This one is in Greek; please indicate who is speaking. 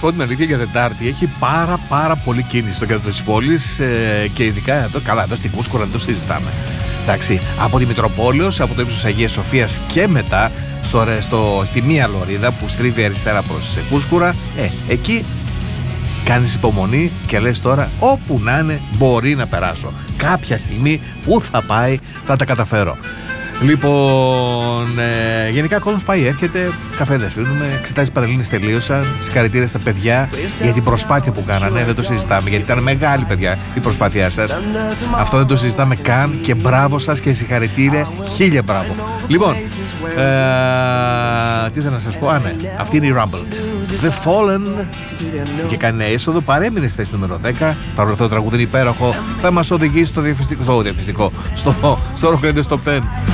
Speaker 1: πω την αλήθεια, για Τετάρτη έχει πάρα πολύ κίνηση στο κέντρο της πόλης και ειδικά εδώ, καλά, εδώ στην Κούσκουρα δεν το συζητάμε. Εντάξει, από τη Μητροπόλεως, από το ύψος Αγίας Σοφίας και μετά στη μία λωρίδα που στρίβει αριστερά προς Κούσκουρα, εκεί κάνεις υπομονή και λες τώρα όπου να είναι μπορεί να περάσω. Κάποια στιγμή που θα πάει θα τα καταφέρω. Λοιπόν, γενικά ο κόσμος πάει, έρχεται, καφέδες πίνουμε, εξετάσεις Πανελλήνιες τελείωσαν, συγχαρητήρια στα παιδιά για την προσπάθεια που κάνανε, δεν το συζητάμε, γιατί ήταν μεγάλη, παιδιά, η προσπάθειά σας. Αυτό δεν το συζητάμε καν και μπράβο σας και συγχαρητήρια, 1000 μπράβο. Λοιπόν, τι θέλω να σας πω, ναι, αυτή είναι η Rumbled. The Fallen, είχε κάνει έσοδο, παρέμεινε στη θέση νούμερο 10, παρόλο αυτό το τραγούδι είναι υπέροχο, θα μας οδηγήσει στο διαφημιστικό, στο Rock Radio Top 10.